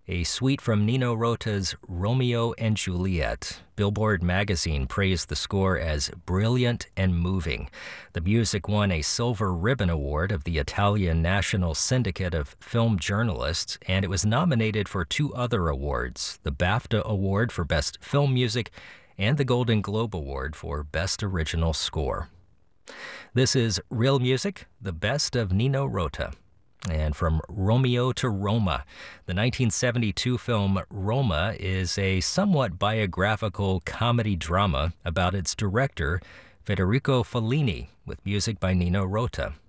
A suite from Nino Rota's Romeo and Juliet. Billboard magazine praised the score as brilliant and moving. The music won a Silver Ribbon Award of the Italian National Syndicate of Film Journalists, and it was nominated for two other awards, the BAFTA Award for Best Film Music and the Golden Globe Award for Best Original Score. This is Real Music, the best of Nino Rota. And from Romeo to Roma, the 1972 film Roma is a somewhat biographical comedy drama about its director, Federico Fellini, with music by Nino Rota.